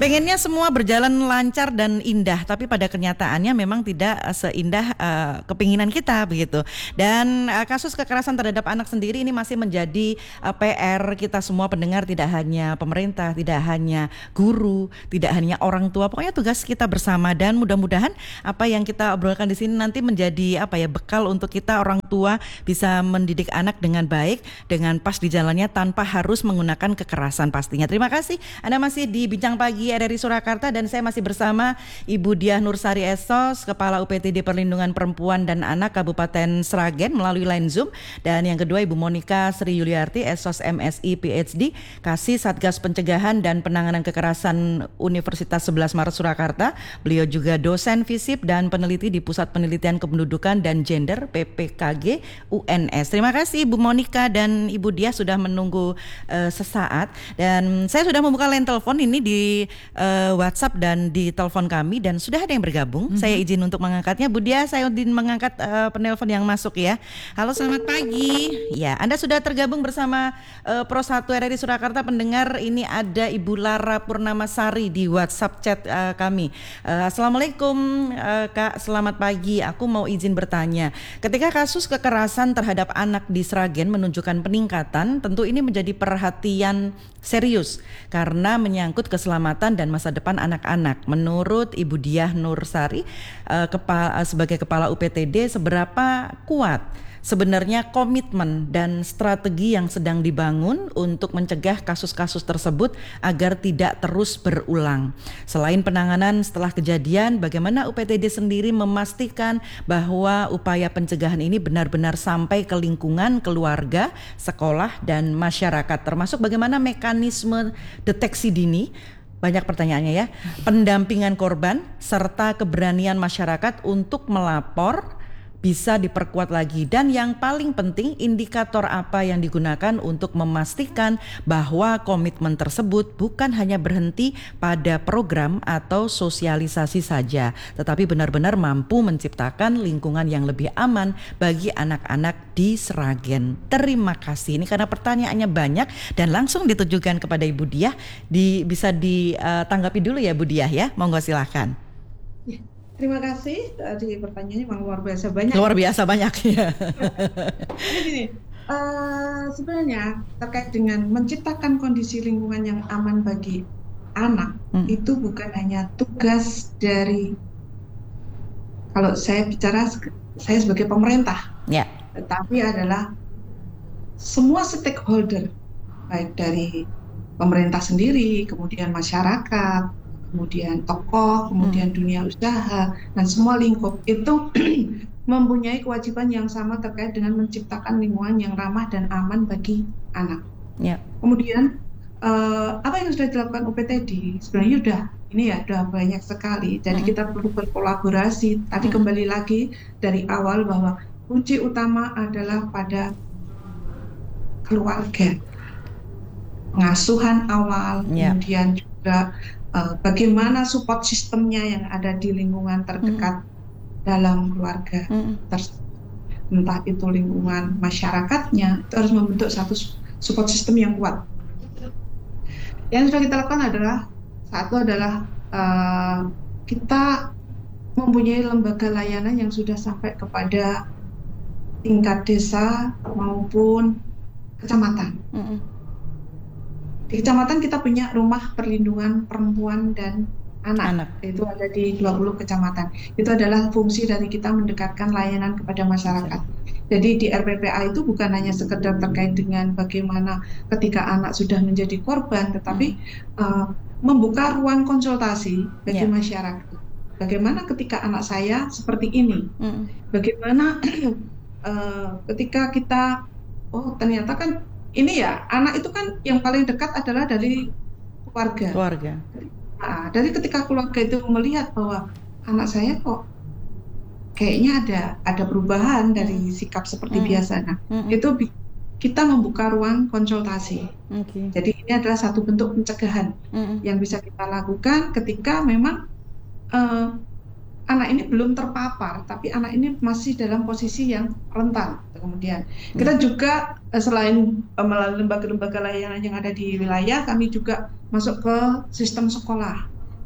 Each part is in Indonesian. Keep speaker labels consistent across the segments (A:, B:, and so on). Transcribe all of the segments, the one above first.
A: Pengennya semua berjalan lancar dan indah, tapi pada kenyataannya memang tidak seindah kepinginan kita begitu. Dan kasus kekerasan terhadap anak sendiri ini masih menjadi PR kita semua pendengar, tidak hanya pemerintah, tidak hanya guru, tidak hanya orang tua. Pokoknya tugas kita bersama, dan mudah-mudahan apa yang kita obrolkan di sini nanti menjadi bekal untuk kita orang tua bisa mendidik anak dengan baik, dengan pas di jalannya tanpa harus menggunakan kekerasan pastinya. Terima kasih. Anda masih di Bincang Pagi RRI Surakarta dan saya masih bersama Ibu Diah Nursari Esos, Kepala UPTD Perlindungan Perempuan dan Anak Kabupaten Sragen melalui line Zoom, dan yang kedua Ibu Monika Sri Yuliarti, Esos MSI PhD, Kasih Satgas Pencegahan dan Penanganan Kekerasan Universitas 11 Maret Surakarta. Beliau juga dosen FISIP dan peneliti di Pusat Penelitian Kependudukan dan Gender PPKG UNS. Terima kasih Ibu Monika dan Ibu Diah sudah menunggu sesaat, dan saya sudah membuka line telepon ini di WhatsApp dan di telepon kami, dan sudah ada yang bergabung. Saya izin untuk mengangkatnya. Bu Diah, saya izin mengangkat penelpon yang masuk ya. Halo, selamat pagi. Ya, Anda sudah tergabung bersama Pro 1 RRI Surakarta. Pendengar, ini ada Ibu Lara Purnamasari di WhatsApp chat kami. Assalamualaikum Kak, selamat pagi. Aku mau izin bertanya. Ketika kasus kekerasan terhadap anak di Sragen menunjukkan peningkatan, tentu ini menjadi perhatian serius karena menyangkut keselamatan dan masa depan anak-anak. Menurut Ibu Diah Nursari sebagai Kepala UPTD, seberapa kuat sebenarnya komitmen dan strategi yang sedang dibangun untuk mencegah kasus-kasus tersebut agar tidak terus berulang? Selain penanganan setelah kejadian, bagaimana UPTD sendiri memastikan bahwa upaya pencegahan ini benar-benar sampai ke lingkungan keluarga, sekolah, dan masyarakat, termasuk bagaimana mekanisme deteksi dini, banyak pertanyaannya ya, pendampingan korban, serta keberanian masyarakat untuk melapor bisa diperkuat lagi, dan yang paling penting indikator apa yang digunakan untuk memastikan bahwa komitmen tersebut bukan hanya berhenti pada program atau sosialisasi saja, tetapi benar-benar mampu menciptakan lingkungan yang lebih aman bagi anak-anak di Sragen. Terima kasih. Ini karena pertanyaannya banyak dan langsung ditujukan kepada Ibu Diah, bisa ditanggapi dulu ya Bu Diah ya. Monggo silahkan.
B: Terima kasih, tadi pertanyaannya memang luar biasa banyak.
A: Luar biasa banyak ya.
B: Jadi gini, sebenarnya terkait dengan menciptakan kondisi lingkungan yang aman bagi anak, itu bukan hanya tugas dari, kalau saya bicara saya sebagai pemerintah, tetapi adalah semua stakeholder, baik dari pemerintah sendiri, kemudian masyarakat, kemudian tokoh, kemudian dunia usaha, dan semua lingkup itu mempunyai kewajiban yang sama terkait dengan menciptakan lingkungan yang ramah dan aman bagi anak. Kemudian apa yang sudah dilakukan UPTD sebenarnya sudah banyak sekali. Jadi kita perlu berkolaborasi. Tadi kembali lagi dari awal bahwa kunci utama adalah pada keluarga, pengasuhan awal, kemudian juga bagaimana support sistemnya yang ada di lingkungan terdekat dalam keluarga tersebut. Entah itu lingkungan masyarakatnya, itu harus membentuk satu support system yang kuat. Yang sudah kita lakukan adalah, satu adalah kita mempunyai lembaga layanan yang sudah sampai kepada tingkat desa maupun kecamatan. Di kecamatan kita punya rumah perlindungan perempuan dan anak. Itu ada di 20 kecamatan. Itu adalah fungsi dari kita mendekatkan layanan kepada masyarakat. Jadi di RPPA itu bukan hanya sekedar terkait dengan bagaimana ketika anak sudah menjadi korban, tetapi membuka ruang konsultasi bagi masyarakat. Bagaimana ketika anak saya seperti ini? Bagaimana ketika kita, ternyata kan ini ya, anak itu kan yang paling dekat adalah dari keluarga. Nah, dari ketika keluarga itu melihat bahwa anak saya kok kayaknya ada perubahan dari sikap seperti biasa. Nah, itu kita membuka ruang konsultasi. Jadi ini adalah satu bentuk pencegahan yang bisa kita lakukan ketika memang anak ini belum terpapar, tapi anak ini masih dalam posisi yang rentan. Kemudian kita juga selain melalui lembaga-lembaga layanan yang ada di wilayah, kami juga masuk ke sistem sekolah.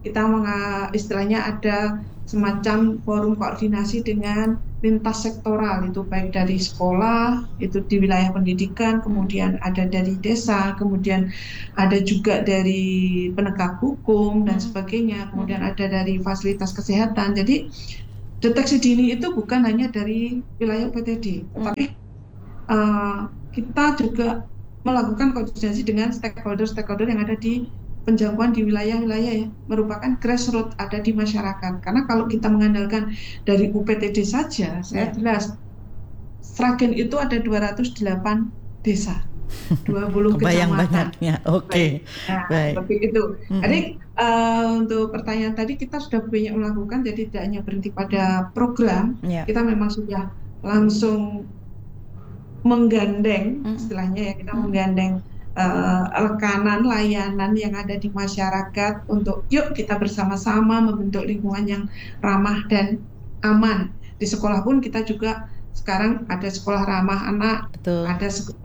B: kita istilahnya ada semacam forum koordinasi dengan lintas sektoral, itu baik dari sekolah, itu di wilayah pendidikan, kemudian ada dari desa, kemudian ada juga dari penegak hukum dan sebagainya, kemudian ada dari fasilitas kesehatan. Jadi deteksi dini itu bukan hanya dari wilayah PTD, tetapi kita juga melakukan koordinasi dengan stakeholder yang ada di penjangkauan di wilayah-wilayah yang merupakan grassroots, ada di masyarakat. Karena kalau kita mengandalkan dari UPTD saja, saya jelas Sragen itu ada 208 desa, 20
A: Kebayang
B: kecamatan.
A: banyaknya. Oke.
B: Nah,
A: Baik.
B: seperti itu. Jadi untuk pertanyaan tadi kita sudah banyak melakukan, jadi tidak hanya berhenti pada program, kita memang sudah langsung menggandeng, istilahnya ya, kita menggandeng rekanan layanan yang ada di masyarakat untuk yuk kita bersama-sama membentuk lingkungan yang ramah dan aman. Di sekolah pun kita juga sekarang ada sekolah ramah anak, ada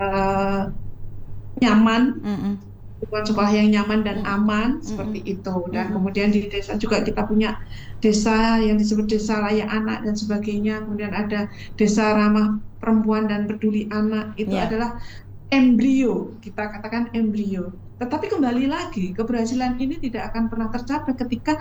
B: nyaman, sekolah yang nyaman dan aman, seperti itu. Dan kemudian di desa juga kita punya desa yang disebut desa layak anak dan sebagainya. Kemudian ada desa ramah perempuan dan peduli anak. Itu adalah embrio, kita katakan embrio. Tetapi kembali lagi, keberhasilan ini tidak akan pernah tercapai ketika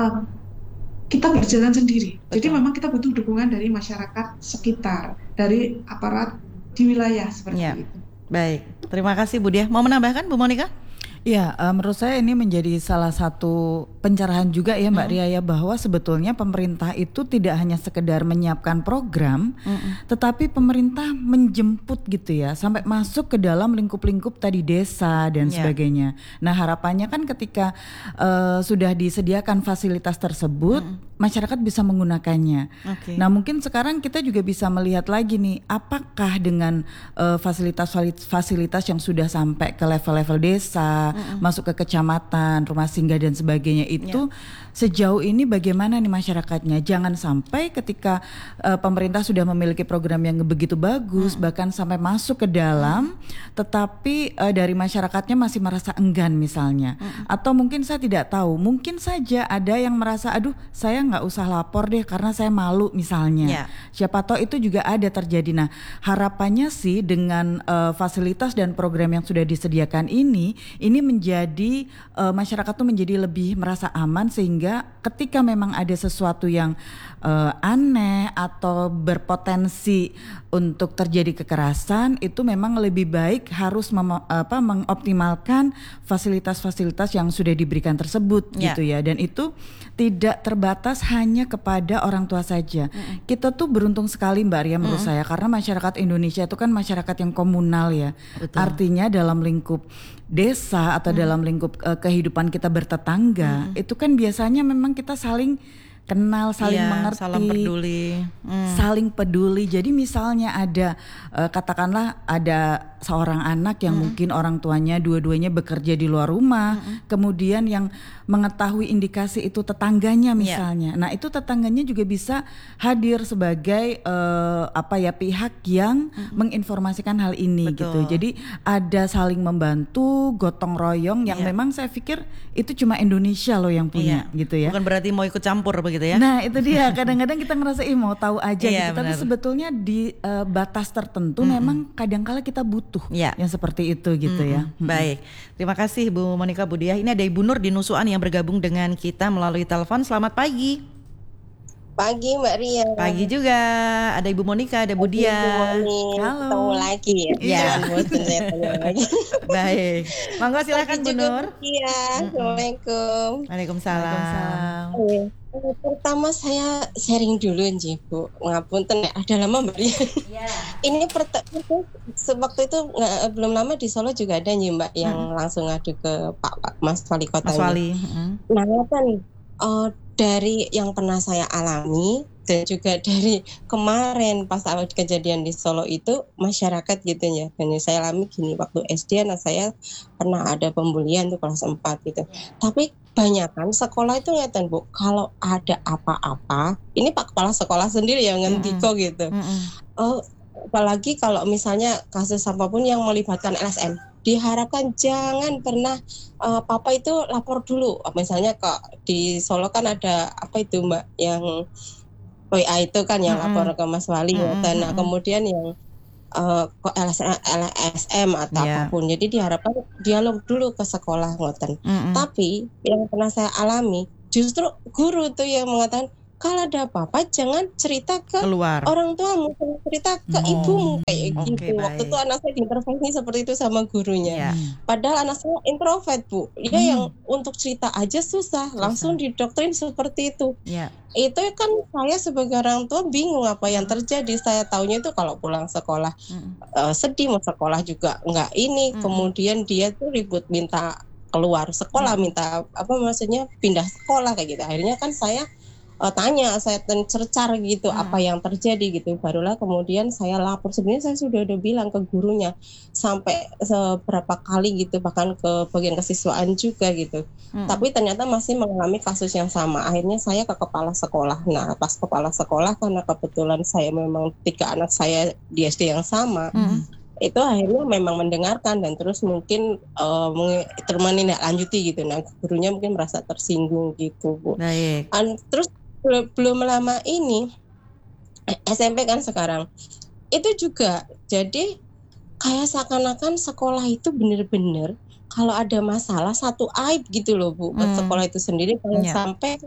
B: kita berjalan sendiri. Jadi memang kita butuh dukungan dari masyarakat sekitar, dari aparat di wilayah seperti itu.
A: Baik, terima kasih Bu Diah. Mau menambahkan Bu Monika?
C: Ya, menurut saya ini menjadi salah satu pencerahan juga ya Mbak Ria ya, bahwa sebetulnya pemerintah itu tidak hanya sekedar menyiapkan program, tetapi pemerintah menjemput gitu ya, sampai masuk ke dalam lingkup-lingkup tadi desa dan sebagainya. Nah harapannya kan ketika sudah disediakan fasilitas tersebut, masyarakat bisa menggunakannya. Nah mungkin sekarang kita juga bisa melihat lagi nih, apakah dengan fasilitas-fasilitas yang sudah sampai ke level-level desa, masuk ke kecamatan, rumah singgah dan sebagainya itu sejauh ini bagaimana nih masyarakatnya? Jangan sampai ketika pemerintah sudah memiliki program yang begitu bagus, bahkan sampai masuk ke dalam, tetapi dari masyarakatnya masih merasa enggan misalnya, atau mungkin saya tidak tahu, mungkin saja ada yang merasa aduh saya nggak usah lapor deh karena saya malu misalnya. Siapa tahu itu juga ada terjadi. Nah harapannya sih dengan fasilitas dan program yang sudah disediakan ini menjadi masyarakat tuh menjadi lebih merasa aman, sehingga ketika memang ada sesuatu yang aneh atau berpotensi untuk terjadi kekerasan, itu memang lebih baik harus mengoptimalkan fasilitas-fasilitas yang sudah diberikan tersebut gitu ya. Dan itu tidak terbatas hanya kepada orang tua saja. Kita tuh beruntung sekali Mbak Ria menurut saya, karena masyarakat Indonesia itu kan masyarakat yang komunal ya. Artinya dalam lingkup desa atau dalam lingkup kehidupan kita bertetangga, itu kan biasanya memang kita saling kenal, saling mengerti, saling peduli. Jadi misalnya ada katakanlah ada seorang anak yang mungkin orang tuanya dua-duanya bekerja di luar rumah, kemudian yang mengetahui indikasi itu tetangganya misalnya. Nah itu tetangganya juga bisa hadir sebagai pihak yang menginformasikan hal ini gitu. Jadi ada saling membantu, gotong royong yang memang saya pikir itu cuma Indonesia loh yang punya gitu ya.
A: Bukan berarti mau ikut campur begitu ya.
C: Nah itu dia, kadang-kadang kita ngerasa mau tahu aja gitu. Tapi sebetulnya di batas tertentu memang kadang-kala kita butuh yang seperti itu gitu ya.
A: Baik, terima kasih Bu Monika, Bu Diah. Ini ada Ibu Nur di Nusuan yang bergabung dengan kita melalui telepon. Selamat pagi.
D: Pagi Mbak Ria.
A: Pagi juga. Ada Ibu Monika, ada Bu Diah.
C: Halo.
D: Ketemu lagi ya.
A: Baik. Monggo silakan Bu Nur.
D: Iya. Assalamualaikum.
A: Waalaikumsalam.
D: Pertama saya sharing dulu nji Bu. Ngapunten ada lama Mbak Ria. Ini waktu itu belum lama di Solo juga ada nji Mbak yang langsung ngadu ke Pak Mas Wali Kota.
A: Mas Wali.
D: Nah apa nih? Dari yang pernah saya alami dan juga dari kemarin pas awal kejadian di Solo itu masyarakat gitu ya. Dan saya alami gini, waktu SD anak saya pernah ada pembulian tuh kelas 4 gitu. Tapi banyak kan sekolah itu ngeten Bu, kalau ada apa-apa, ini Pak Kepala Sekolah sendiri yang ngendiko gitu. Apalagi kalau misalnya kasus apapun yang melibatkan LSM, diharapkan jangan pernah papa itu lapor dulu. Misalnya di Solo kan ada apa itu Mbak yang WA itu kan yang lapor ke Mas Wali dan kemudian yang ke LSM atau apapun. Jadi diharapkan dialog dulu ke sekolah ngoten. Tapi yang pernah saya alami justru guru tuh yang mengatakan kalau ada apa-apa jangan cerita ke
A: Keluar.
D: orang tuamu, cerita ke ibumu kayak gitu.
A: Baik.
D: Waktu itu anak saya diintervensi seperti itu sama gurunya. Padahal anak saya introvert Bu, dia yang untuk cerita aja susah. Langsung didoktrin seperti itu. Itu kan saya sebagai orang tua bingung apa yang terjadi. Saya taunya itu kalau pulang sekolah sedih, mau sekolah juga enggak ini. Kemudian dia tuh ribut minta keluar sekolah, minta apa maksudnya pindah sekolah kayak gitu. Akhirnya kan saya tanya, saya cercar gitu apa yang terjadi gitu. Barulah kemudian saya lapor. Sebenarnya saya sudah bilang ke gurunya sampai seberapa kali gitu, bahkan ke bagian kesiswaan juga gitu. Tapi ternyata masih mengalami kasus yang sama. Akhirnya saya ke kepala sekolah. Nah pas kepala sekolah karena kebetulan saya memang 3 anak saya di SD yang sama, itu akhirnya memang mendengarkan dan terus mungkin menindaklanjuti gitu. Nah gurunya mungkin merasa tersinggung gitu Bu.
A: Baik.
D: Terus belum lama ini SMP kan sekarang itu juga jadi kayak seakan-akan sekolah itu benar-benar kalau ada masalah satu aib gitu loh Bu. Sekolah itu sendiri kalau sampai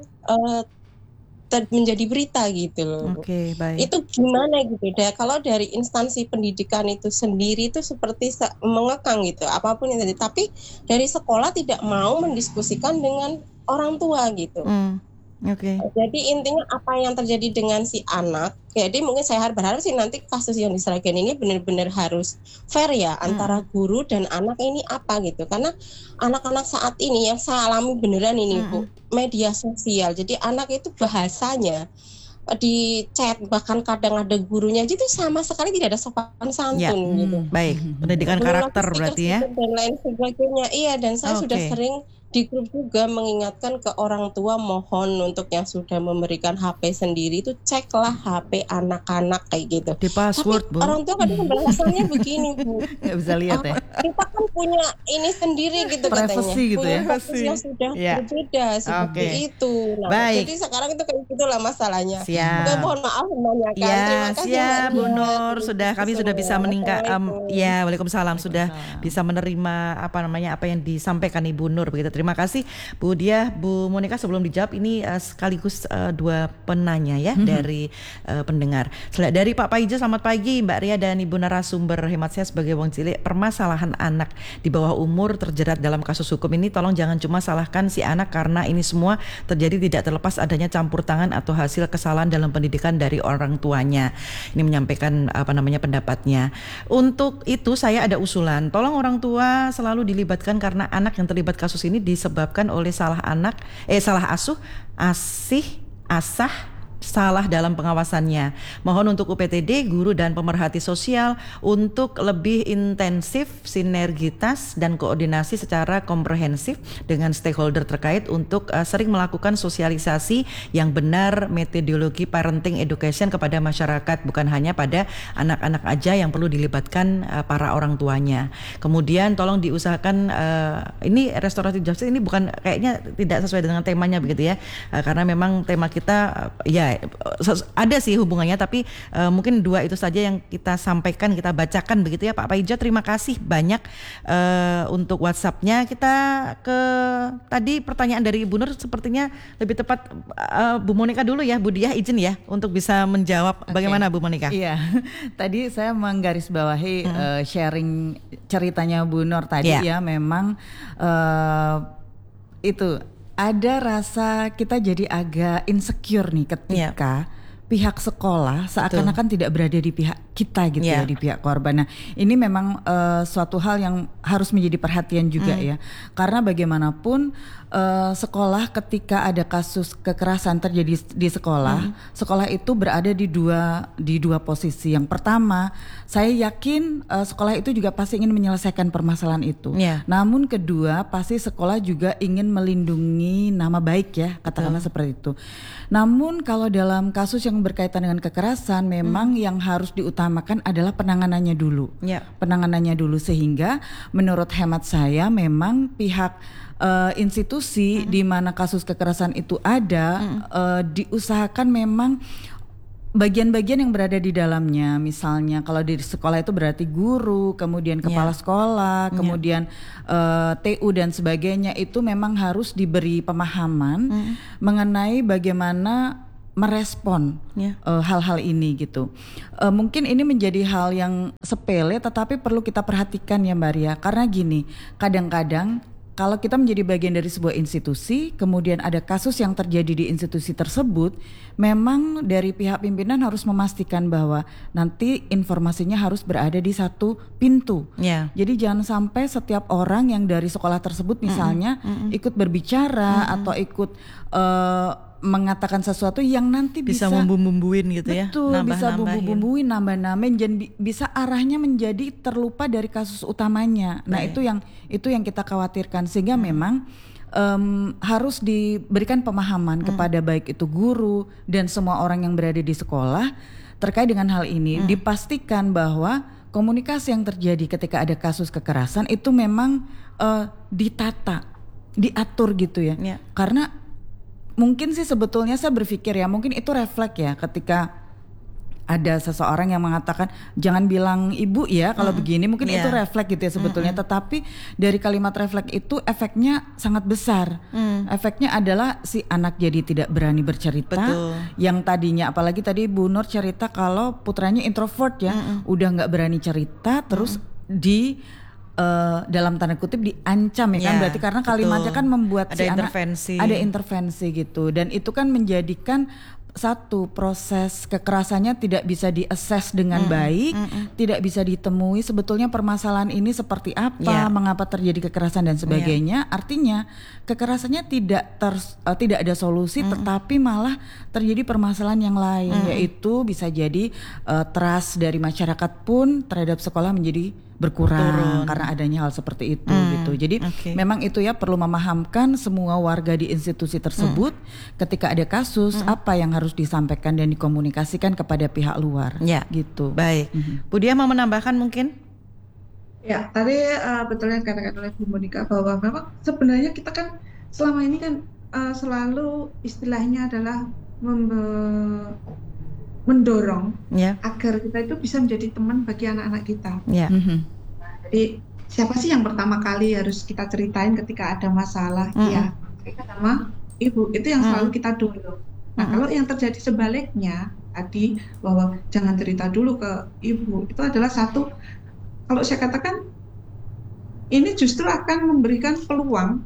D: menjadi berita gitu loh.
A: Baik.
D: Itu gimana gitu deh. Kalau dari instansi pendidikan itu sendiri itu seperti mengekang gitu apapun yang terjadi, tapi dari sekolah tidak mau mendiskusikan dengan orang tua gitu. Jadi intinya apa yang terjadi dengan si anak, jadi mungkin saya berharap sih nanti kasus yang di Sragen ini benar-benar harus fair ya antara guru dan anak ini apa gitu. Karena anak-anak saat ini yang saya alami beneran ini Bu, media sosial. Jadi anak itu bahasanya di chat bahkan kadang ada gurunya itu sama sekali tidak ada sopan santun gitu.
A: Baik, pendidikan karakter berarti ya.
D: Dan lain sebagainya. Iya, dan saya sudah sering di grup juga mengingatkan ke orang tua mohon untuk yang sudah memberikan HP sendiri itu ceklah HP anak-anak kayak gitu.
A: Di password
D: tapi
A: Bu.
D: Orang tua kadang bahasanya begini Bu.
C: Nggak bisa lihat ya.
D: Kita kan punya ini sendiri gitu
C: Privacy
D: katanya.
C: gitu ya.
D: Privacy yang sudah berbeda seperti itu. Nah, jadi sekarang itu kayak gitulah masalahnya. Oke, mohon maaf menanyakan. Terima kasih
A: siap Bu Nur, kami sudah bisa Waalaikumsalam sudah bisa menerima apa yang disampaikan Ibu Nur begitu. Terima kasih Bu Diah, Bu Monika. Sebelum dijawab ini sekaligus 2 penanya ya dari pendengar. Dari Pak Paijo, selamat pagi Mbak Ria dan Ibu narasumber. Hemat saya sebagai wong cilik, permasalahan anak di bawah umur terjerat dalam kasus hukum ini tolong jangan cuma salahkan si anak karena ini semua terjadi tidak terlepas adanya campur tangan atau hasil kesalahan dalam pendidikan dari orang tuanya. Ini menyampaikan pendapatnya. Untuk itu saya ada usulan, tolong orang tua selalu dilibatkan karena anak yang terlibat kasus ini disebabkan oleh salah asuh, asah, salah dalam pengawasannya. Mohon untuk UPTD, guru dan pemerhati sosial untuk lebih intensif sinergitas dan koordinasi secara komprehensif dengan stakeholder terkait untuk sering melakukan sosialisasi yang benar metodologi parenting education kepada masyarakat, bukan hanya pada anak-anak aja yang perlu dilibatkan para orang tuanya. Kemudian tolong diusahakan ini restoratif justice ini bukan kayaknya tidak sesuai dengan temanya begitu ya, karena memang tema kita ada sih hubungannya, tapi mungkin 2 itu saja yang kita sampaikan, kita bacakan begitu ya Pak Paijo. Terima kasih banyak untuk WhatsApp-nya. Kita ke tadi pertanyaan dari Ibu Nur, sepertinya lebih tepat Bu Monika dulu ya. Bu Diah izin ya untuk bisa menjawab. Bagaimana Bu Monika?
C: Iya, tadi saya menggarisbawahi sharing ceritanya Bu Nur tadi ya, memang itu ada rasa kita jadi agak insecure nih ketika pihak sekolah seakan-akan tidak berada di pihak kita gitu ya, di pihak korban. Nah ini memang suatu hal yang harus menjadi perhatian juga ya, karena bagaimanapun sekolah ketika ada kasus kekerasan terjadi di sekolah, sekolah itu berada di dua posisi. Yang pertama, saya yakin sekolah itu juga pasti ingin menyelesaikan permasalahan itu. Namun kedua, pasti sekolah juga ingin melindungi nama baik ya, katakanlah seperti itu. Namun kalau dalam kasus yang yang berkaitan dengan kekerasan memang yang harus diutamakan adalah penanganannya dulu. Penanganannya dulu, sehingga menurut hemat saya memang pihak institusi di mana kasus kekerasan itu ada diusahakan memang bagian-bagian yang berada di dalamnya, misalnya kalau di sekolah itu berarti guru, kemudian kepala sekolah, kemudian TU dan sebagainya, itu memang harus diberi pemahaman mengenai bagaimana merespon hal-hal ini gitu. Mungkin ini menjadi hal yang sepele tetapi perlu kita perhatikan ya Mbak Ria, karena gini, kadang-kadang kalau kita menjadi bagian dari sebuah institusi, kemudian ada kasus yang terjadi di institusi tersebut, memang dari pihak pimpinan harus memastikan bahwa nanti informasinya harus berada di satu pintu. Jadi jangan sampai setiap orang yang dari sekolah tersebut misalnya ikut berbicara atau ikut mengatakan sesuatu yang nanti bisa
A: bumbu-bumbuin gitu ya.
C: Betul, bisa bumbu-bumbuin, nambah-nambahin, dan bisa arahnya menjadi terlupa dari kasus utamanya. Nah, itu yang kita khawatirkan, sehingga memang harus diberikan pemahaman kepada baik itu guru dan semua orang yang berada di sekolah terkait dengan hal ini. Dipastikan bahwa komunikasi yang terjadi ketika ada kasus kekerasan itu memang ditata, diatur gitu ya. Karena mungkin sih sebetulnya saya berpikir ya, mungkin itu refleks ya, ketika ada seseorang yang mengatakan jangan bilang ibu ya kalau begini, mungkin itu refleks gitu ya sebetulnya. Tetapi dari kalimat refleks itu efeknya sangat besar. Efeknya adalah si anak jadi tidak berani bercerita. Yang tadinya, apalagi tadi Bu Nur cerita kalau putranya introvert ya, udah nggak berani cerita, terus dalam tanda kutip diancam ya kan, berarti karena kalimatnya kan membuat
A: ada
C: si
A: intervensi.
C: Ada intervensi gitu, dan itu kan menjadikan satu proses kekerasannya tidak bisa diakses dengan baik, tidak bisa ditemui sebetulnya permasalahan ini seperti apa, mengapa terjadi kekerasan dan sebagainya. Artinya kekerasannya tidak ada solusi, tetapi malah terjadi permasalahan yang lain, yaitu bisa jadi trust dari masyarakat pun terhadap sekolah menjadi berkurang karena adanya hal seperti itu gitu. Jadi memang itu ya, perlu memahamkan semua warga di institusi tersebut ketika ada kasus apa yang harus disampaikan dan dikomunikasikan kepada pihak luar gitu.
A: Baik. Bu Dia mau menambahkan mungkin?
B: Ya, tadi betulnya dikatakan oleh Bu Monika bahwa memang sebenarnya kita kan selama ini kan selalu istilahnya adalah mendorong agar kita itu bisa menjadi teman bagi anak-anak kita. Jadi siapa sih yang pertama kali harus kita ceritain ketika ada masalah? Ya, cerita sama ibu, itu yang selalu kita dorong. Nah, kalau yang terjadi sebaliknya tadi, bahwa jangan cerita dulu ke ibu, itu adalah satu, kalau saya katakan ini justru akan memberikan peluang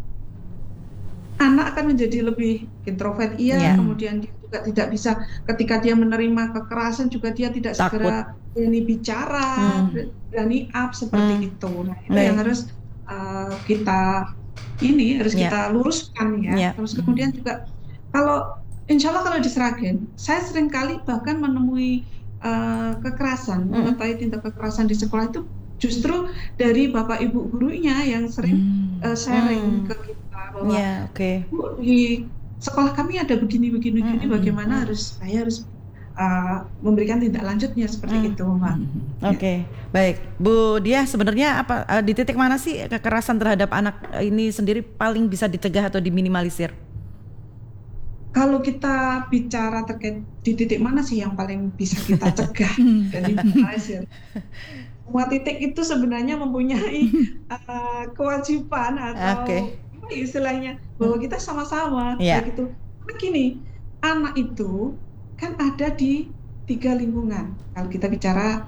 B: anak akan menjadi lebih introvert, kemudian dia juga tidak bisa, ketika dia menerima kekerasan juga dia tidak segera berani bicara, berani up seperti itu. Nah, itu yang harus kita luruskan ya. Terus kemudian juga kalau insya Allah kalau di Sragen, saya sering kali bahkan menemui kekerasan, mengetahui tindak kekerasan di sekolah itu justru dari bapak ibu gurunya yang sering sharing ke kita bahwa Bu, di sekolah kami ada begini, bagaimana saya harus memberikan tindak lanjutnya seperti itu, Mbak.
A: Baik, Bu Dia, sebenarnya apa di titik mana sih kekerasan terhadap anak ini sendiri paling bisa dicegah atau diminimalisir?
B: Kalau kita bicara terkait di titik mana sih yang paling bisa kita cegah dan diminimalisir? Semua titik itu sebenarnya mempunyai kewajiban atau istilahnya bahwa kita sama-sama gitu. Begini, anak itu kan ada di 3 lingkungan. Kalau kita bicara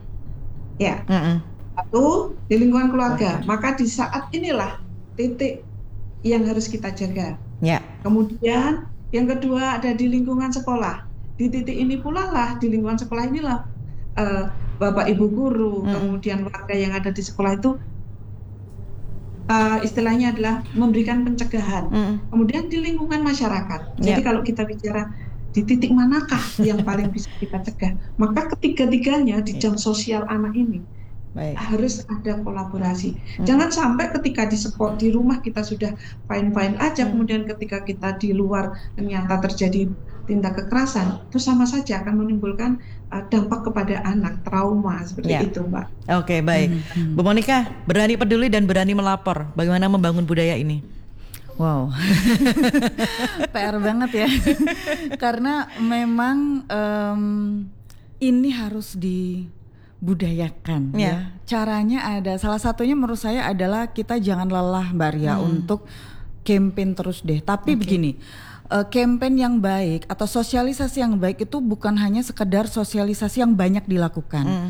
B: satu di lingkungan keluarga, maka di saat inilah titik yang harus kita jaga. Kemudian yang kedua ada di lingkungan sekolah. Di titik ini pula lah, di lingkungan sekolah inilah bapak ibu guru, kemudian warga yang ada di sekolah itu istilahnya adalah memberikan pencegahan. Kemudian di lingkungan masyarakat. Jadi kalau kita bicara di titik manakah yang paling bisa kita cegah, maka ketiga-tiganya di jam sosial anak ini harus ada kolaborasi. Jangan sampai ketika di rumah kita sudah fine-fine aja, kemudian ketika kita di luar ternyata terjadi tindak kekerasan, itu sama saja akan menimbulkan dampak kepada anak, trauma seperti itu, Mbak.
A: Oke, baik. Bu Monica, berani peduli dan berani melapor. Bagaimana membangun budaya ini?
C: Wow, PR banget ya. Karena memang ini harus dibudayakan ya. Caranya ada, salah satunya menurut saya adalah kita jangan lelah Mbak Ria untuk campaign terus deh. Tapi begini, campaign yang baik atau sosialisasi yang baik itu bukan hanya sekedar sosialisasi yang banyak dilakukan.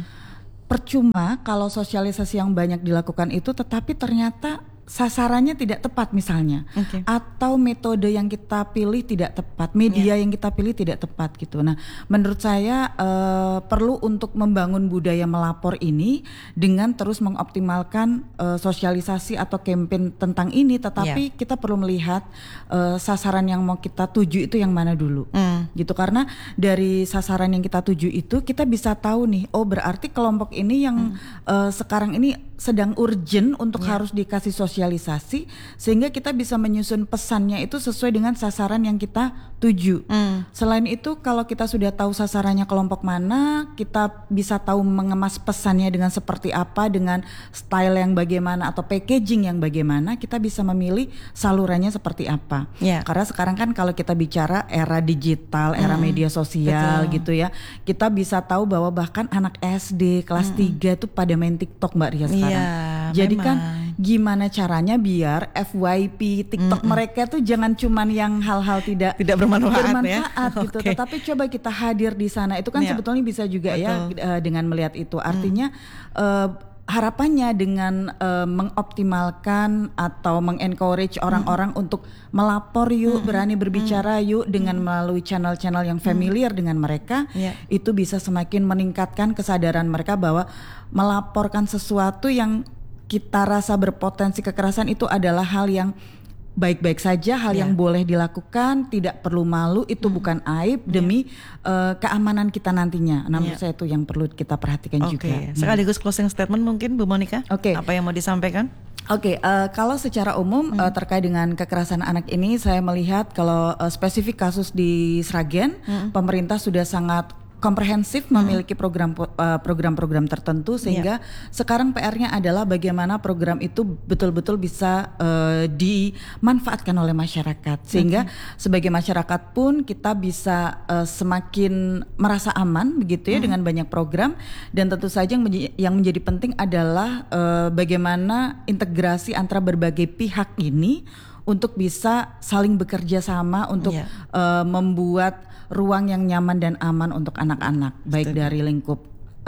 C: Percuma kalau sosialisasi yang banyak dilakukan itu tetapi ternyata sasarannya tidak tepat misalnya, atau metode yang kita pilih tidak tepat, media yang kita pilih tidak tepat gitu. Nah, menurut saya perlu untuk membangun budaya melapor ini dengan terus mengoptimalkan sosialisasi atau campaign tentang ini, tetapi kita perlu melihat sasaran yang mau kita tuju itu yang mana dulu, gitu. Karena dari sasaran yang kita tuju itu kita bisa tahu nih, oh berarti kelompok ini yang sekarang ini sedang urgent untuk harus dikasih sosialisasi, sehingga kita bisa menyusun pesannya itu sesuai dengan sasaran yang kita tuju. Selain itu, kalau kita sudah tahu sasarannya kelompok mana, kita bisa tahu mengemas pesannya dengan seperti apa, dengan style yang bagaimana atau packaging yang bagaimana, kita bisa memilih salurannya seperti apa. Karena sekarang kan kalau kita bicara era digital, era media sosial gitu ya, kita bisa tahu bahwa bahkan anak SD kelas 3 itu pada main TikTok Mbak Ria sekarang. Jadi memang. Kan gimana caranya biar FYP TikTok mereka tuh jangan cuman yang hal-hal tidak bermanfaat gitu, tetapi coba kita hadir di sana. Itu kan sebetulnya bisa juga dengan melihat itu. Artinya harapannya dengan mengoptimalkan atau mengencourage orang-orang untuk melapor yuk, berani berbicara yuk dengan melalui channel-channel yang familiar dengan mereka, itu bisa semakin meningkatkan kesadaran mereka bahwa melaporkan sesuatu yang kita rasa berpotensi kekerasan itu adalah hal yang baik-baik saja, hal yang boleh dilakukan, tidak perlu malu, itu bukan aib demi keamanan kita nantinya. Nah, menurut saya itu yang perlu kita perhatikan juga.
A: Sekaligus closing statement mungkin Bu Monica, apa yang mau disampaikan?
C: Kalau secara umum terkait dengan kekerasan anak ini, saya melihat kalau spesifik kasus di Sragen, pemerintah sudah sangat komprehensif memiliki program-program tertentu, sehingga sekarang PR-nya adalah bagaimana program itu betul-betul bisa dimanfaatkan oleh masyarakat, sehingga sebagai masyarakat pun kita bisa semakin merasa aman begitu ya dengan banyak program. Dan tentu saja yang menjadi penting adalah bagaimana integrasi antara berbagai pihak ini untuk bisa saling bekerja sama untuk membuat ruang yang nyaman dan aman untuk anak-anak, baik dari lingkup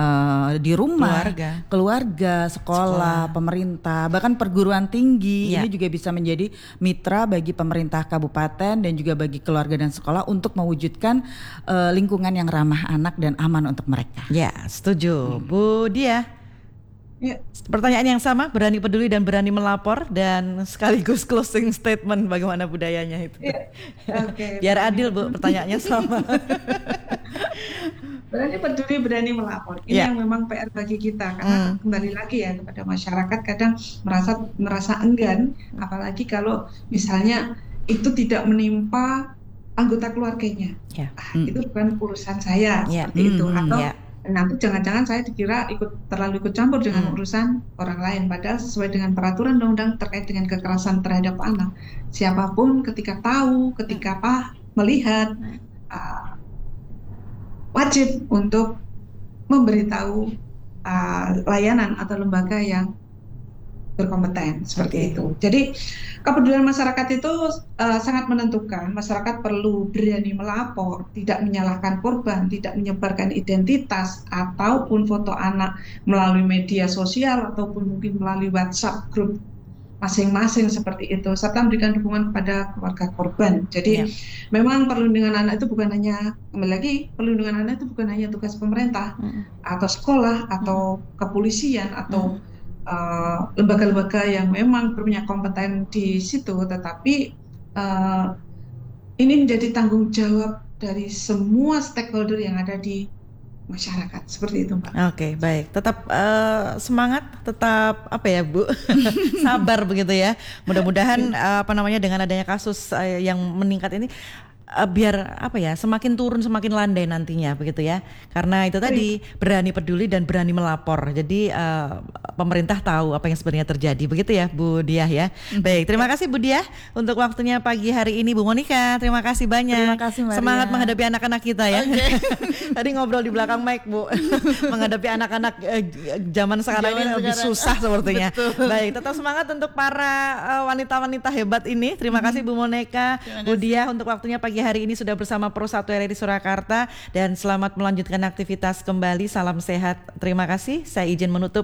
C: di rumah, keluarga, sekolah, pemerintah, bahkan perguruan tinggi. Ini juga bisa menjadi mitra bagi pemerintah kabupaten dan juga bagi keluarga dan sekolah untuk mewujudkan lingkungan yang ramah anak dan aman untuk mereka.
A: Ya, setuju. Bu Dia. Pertanyaan yang sama, berani peduli dan berani melapor, dan sekaligus closing statement bagaimana budayanya itu. Biar adil Bu, pertanyaannya sama.
B: Berani peduli, berani melapor. Ini yang memang PR bagi kita, karena kembali lagi ya kepada masyarakat kadang merasa enggan, apalagi kalau misalnya itu tidak menimpa anggota keluarganya. Itu bukan urusan saya, seperti itu. Atau nanti jangan-jangan saya dikira terlalu ikut campur dengan urusan orang lain, padahal sesuai dengan peraturan undang-undang terkait dengan kekerasan terhadap anak, siapapun ketika tahu, ketika melihat, wajib untuk memberitahu layanan atau lembaga yang berkompeten, seperti itu. Jadi kepedulian masyarakat itu sangat menentukan. Masyarakat perlu berani melapor, tidak menyalahkan korban, tidak menyebarkan identitas ataupun foto anak melalui media sosial ataupun mungkin melalui WhatsApp grup masing-masing seperti itu, serta memberikan dukungan kepada keluarga korban. Jadi memang perlindungan anak itu bukan hanya, kembali lagi, perlindungan anak itu bukan hanya tugas pemerintah atau sekolah atau kepolisian atau lembaga-lembaga yang memang punya kompeten di situ, tetapi ini menjadi tanggung jawab dari semua stakeholder yang ada di masyarakat, seperti itu Mbak.
A: Oke, baik. Tetap semangat, tetap apa ya Bu, sabar begitu ya. Mudah-mudahan dengan adanya kasus yang meningkat ini, biar apa ya, semakin turun semakin landai nantinya begitu ya. Karena itu tadi berani peduli dan berani melapor. Jadi pemerintah tahu apa yang sebenarnya terjadi begitu ya Bu Diah ya. Baik, terima kasih Bu Diah untuk waktunya pagi hari ini. Bu Monica, terima kasih banyak.
C: Terima kasih Maria.
A: Semangat menghadapi anak-anak kita ya. Tadi ngobrol di belakang mic Bu. Menghadapi anak-anak zaman sekarang ini lebih susah sepertinya. Baik, tetap semangat untuk para wanita-wanita hebat ini. Terima kasih Bu Monica, Bu Diah untuk waktunya pagi hari ini sudah bersama Pro 1 RRI Surakarta, dan selamat melanjutkan aktivitas kembali. Salam sehat. Terima kasih. Saya izin menutup